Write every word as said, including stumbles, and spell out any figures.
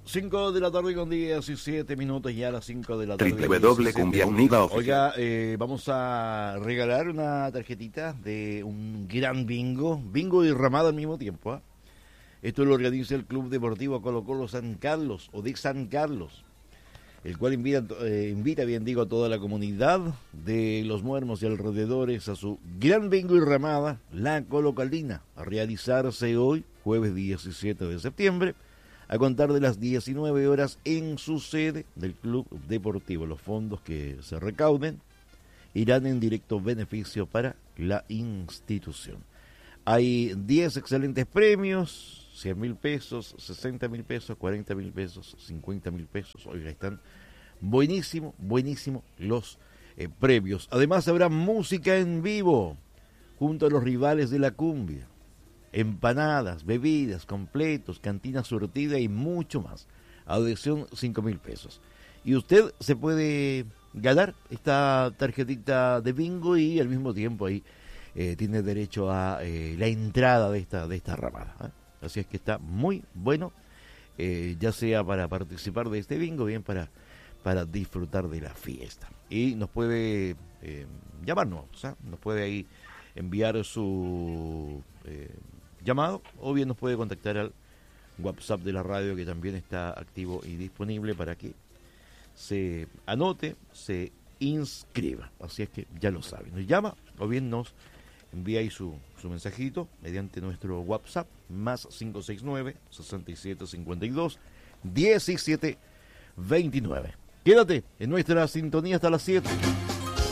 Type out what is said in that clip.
cinco de la tarde con diecisiete minutos, ya a las cinco de la tarde. W Cumbia Unida Oficial. Oiga, eh, vamos a regalar una tarjetita de un gran bingo, bingo y ramada al mismo tiempo. ¿eh? Esto lo organiza el Club Deportivo Colo Colo San Carlos, o de San Carlos, el cual invita, eh, invita, bien digo, a toda la comunidad de Los Muermos y alrededores a su gran bingo y ramada, la Colocalina, a realizarse hoy, jueves diecisiete de septiembre, a contar de las diecinueve horas en su sede del Club Deportivo. Los fondos que se recauden irán en directo beneficio para la institución. Hay diez excelentes premios, cien mil pesos, sesenta mil pesos, cuarenta mil pesos, cincuenta mil pesos. Oiga, están buenísimo, buenísimo los eh, premios. Además habrá música en vivo junto a los rivales de la cumbia. Empanadas, bebidas, completos, cantina surtida y mucho más. Adhesión cinco mil pesos. Y usted se puede ganar esta tarjetita de bingo y al mismo tiempo ahí eh, tiene derecho a eh, la entrada de esta, de esta ramada. ¿eh? Así es que está muy bueno, eh, ya sea para participar de este bingo, bien para, para disfrutar de la fiesta. Y nos puede eh, llamarnos, o sea, nos puede ahí enviar su eh, llamado, o bien nos puede contactar al WhatsApp de la radio, que también está activo y disponible para que se anote, se inscriba. Así es que ya lo saben, nos llama o bien nos envía ahí su, su mensajito mediante nuestro WhatsApp, más cinco seis nueve, seis siete cinco dos, uno siete dos nueve. Quédate en nuestra sintonía hasta las siete.